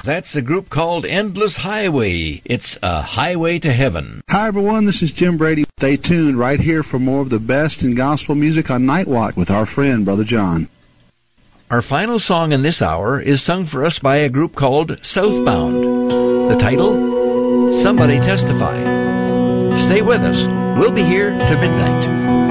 That's a group called Endless Highway. It's a highway to heaven. Hi, everyone. This is Jim Brady. Stay tuned right here for more of the best in gospel music on Night Watch with our friend, Brother John. Our final song in this hour is sung for us by a group called Southbound. The title, Somebody Testify. Stay with us. We'll be here to midnight.